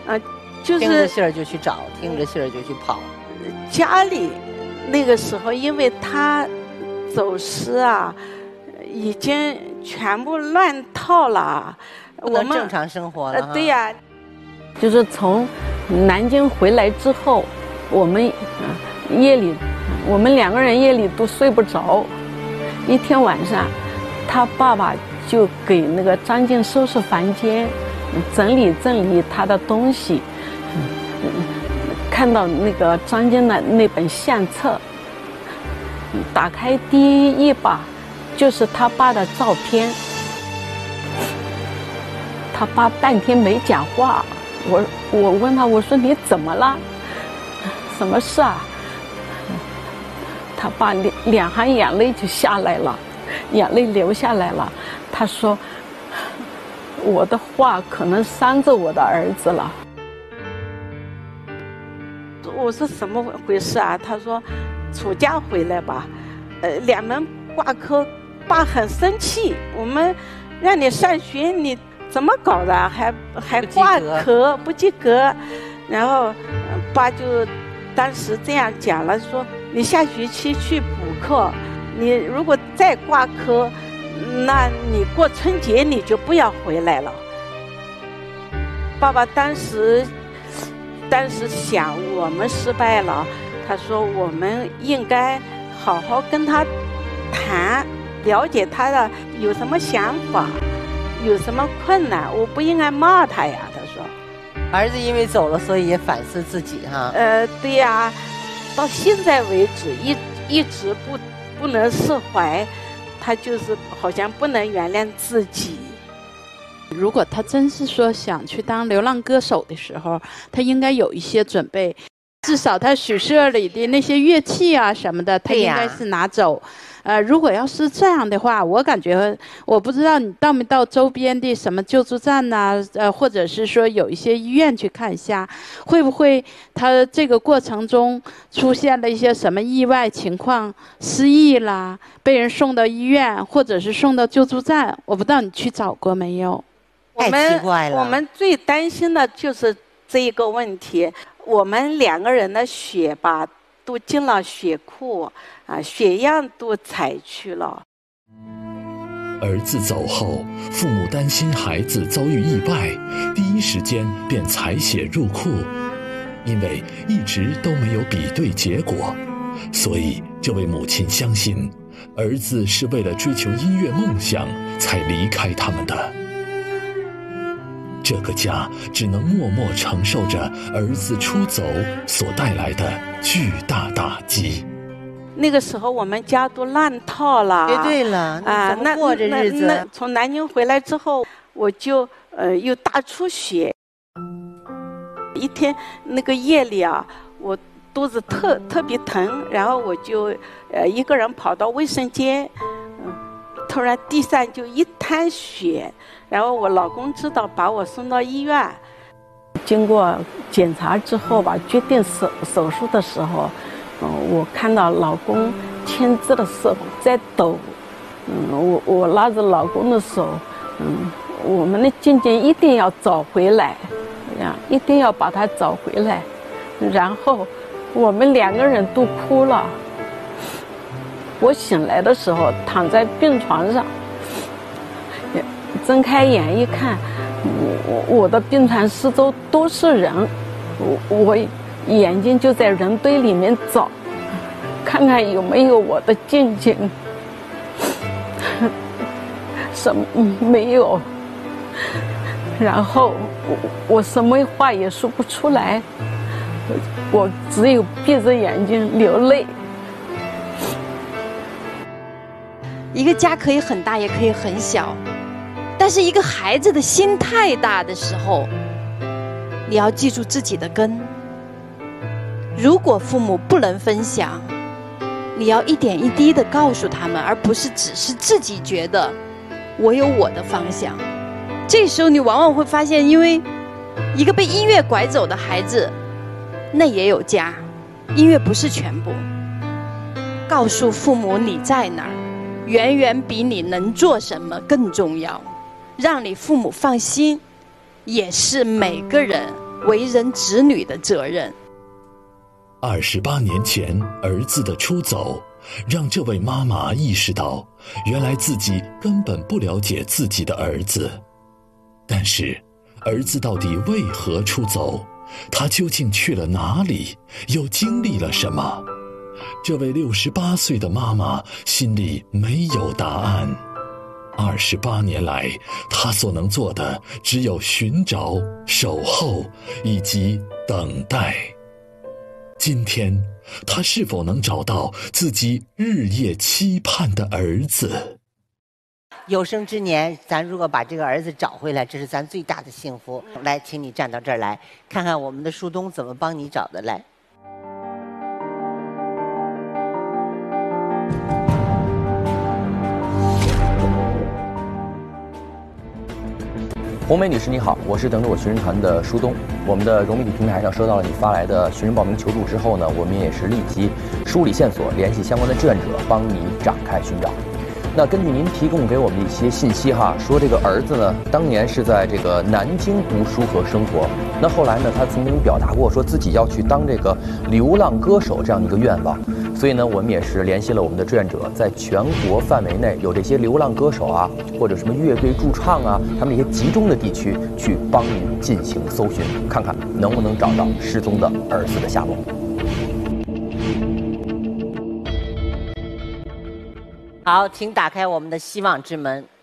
就是听着信儿就去找，听着信儿就去跑。 家里那个时候，因为他走失啊，已经全部乱套了， 我们正常生活了。 对呀， 就是从南京回来之后，我们夜里，我们2个人夜里都睡不着。一天晚上，他爸爸就给那个张静收拾房间，整理他的东西。看到那个张静的那本相册，打开第一把就是他爸的照片。他爸半天没讲话，我问他，我说你怎么了？什么事啊？他爸两行眼泪就下来了，眼泪流下来了。他说我的话可能伤着我的儿子了。 我说怎么回事啊？他说暑假回来吧，2门挂科，爸很生气，我们让你上学，你怎么搞的？还挂科不及格，然后爸就当时这样讲了，说你下学期去补课，你如果再挂科，那你过春节你就不要回来了。爸爸当时想我们失败了，他说我们应该好好跟他谈，了解他的有什么想法，有什么困难，我不应该骂他呀。他说儿子因为走了，所以也反思自己哈。 对呀，到现在为止一直不能释怀，他就是好像不能原谅自己。 如果他真是说想去当流浪歌手的时候，他应该有一些准备，至少他宿舍里的那些乐器啊什么的，他应该是拿走。如果要是这样的话，我感觉我不知道你到没到周边的什么救助站呐、或者是说有一些医院去看一下，会不会他这个过程中出现了一些什么意外情况，失忆啦，被人送到医院，或者是送到救助站，我不知道你去找过没有。 太奇怪了。 我们最担心的就是这一个问题，我们2个人的血吧都进了血库啊，血样都采去了。 儿子走后，父母担心孩子遭遇意外，第一时间便采血入库，因为一直都没有比对结果，所以这位母亲相信儿子是为了追求音乐梦想才离开他们的。这个家只能默默承受着儿子出走所带来的巨大打击。 那个时候我们家都乱套了。 对了啊，怎么过这日子？ 那从南京回来之后，我就又大出血。一天那个夜里啊，我肚子特别疼，然后我就一个人跑到卫生间，突然地上就一滩血，然后我老公知道，把我送到医院。 经过检查之后吧，决定手术的时候，我看到老公签字的时候在抖，我拉着老公的手，我们的静静一定要找回来，一定要把她找回来。然后我们2个人都哭了。我醒来的时候躺在病床上，睁开眼一看，我的病床四周都是人，我眼睛就在人堆里面找，看看有没有我的静静。什么没有。然后我什么话也说不出来，我只有闭着眼睛流泪。 一个家可以很大，也可以很小，但是一个孩子的心太大的时候，你要记住自己的根。如果父母不能分享，你要一点一滴的告诉他们，而不是只是自己觉得我有我的方向。这时候你往往会发现，因为一个被音乐拐走的孩子，那也有家，音乐不是全部。告诉父母你在哪儿，远远比你能做什么更重要。让你父母放心，也是每个人为人子女的责任。 28年前，儿子的出走，让这位妈妈意识到，原来自己根本不了解自己的儿子。但是，儿子到底为何出走？他究竟去了哪里？又经历了什么？这位68岁的妈妈心里没有答案。28年来，她所能做的只有寻找、守候以及等待。今天，她是否能找到自己日夜期盼的儿子？ 有生之年，咱如果把这个儿子找回来，这是咱最大的幸福。来，请你站到这儿来，看看我们的树东怎么帮你找的来。 红梅女士你好，我是等着我寻人团的舒东。我们的融媒体平台上收到了你发来的寻人报名求助之后呢，我们也是立即梳理线索，联系相关的志愿者，帮你展开寻找。那根据您提供给我们的一些信息哈，说这个儿子呢，当年是在这个南京读书和生活。那后来呢，他曾经表达过说自己要去当这个流浪歌手这样的一个愿望。所以呢，我们也是联系了我们的志愿者，在全国范围内有这些流浪歌手啊，或者什么乐队驻唱啊，他们一些集中的地区，去帮您进行搜寻，看看能不能找到失踪的儿子的下落。 好，请打开我们的希望之门。